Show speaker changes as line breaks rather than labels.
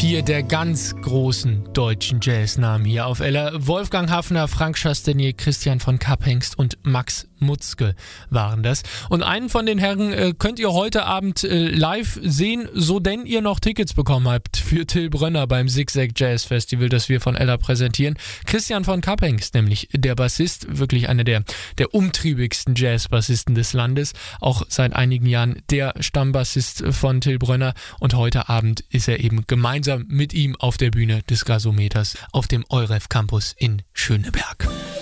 4 der ganz großen deutschen Jazznamen hier auf LR. Wolfgang Haffner, Frank Chastanier, Christian von Kapphengst und Max Mutzke waren das. Und einen von den Herren könnt ihr heute Abend live sehen, so denn ihr noch Tickets bekommen habt für Till Brönner beim Zigzag Jazz Festival, das wir von LR präsentieren. Christian von Kapphengst, nämlich der Bassist, wirklich einer der umtriebigsten Jazzbassisten des Landes, auch seit einigen Jahren der Stammbassist von Till Brönner, und heute Abend ist er eben gemeinsam mit ihm auf der Bühne des Gasometers auf dem EUREF Campus in Schöneberg.